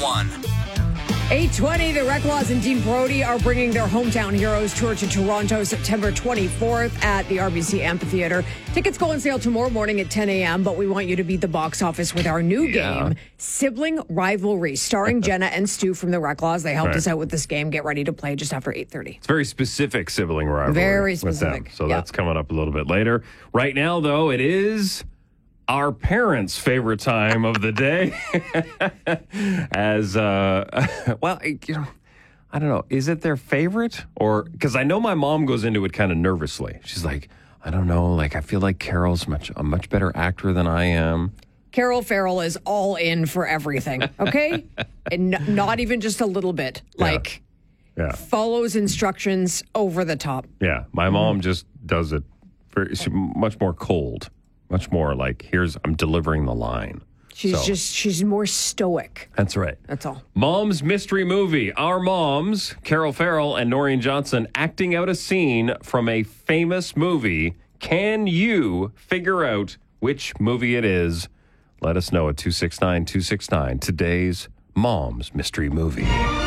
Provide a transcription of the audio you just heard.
101. 8:20, the Recklaws and Dean Brody are bringing their Hometown Heroes tour to Toronto September 24th at the RBC Amphitheatre. Tickets go on sale tomorrow morning at 10 a.m., but we want you to beat the box office with our new game, Sibling Rivalry, starring Jenna and Stu from the Recklaws. They helped us out with this game. Get ready to play just after 8:30. It's very specific sibling rivalry. Very with specific. them. So that's coming up a little bit later. Right now, though, it is our parents' favorite time of the day. As, well, I don't know. Is it their favorite? Or, because I know my mom goes into it kind of nervously. She's like, I don't know, like, I feel like Carol's a much better actor than I am. Carol Farrell is all in for everything, okay? And not even just a little bit. Like, follows instructions over the top. Yeah, my mom just does it much more cold. Much more like, I'm delivering the line. She's more stoic. That's right. That's all. Mom's Mystery Movie. Our moms, Carol Farrell and Noreen Johnson, acting out a scene from a famous movie. Can you figure out which movie it is? Let us know at 269-269. Today's Mom's Mystery Movie.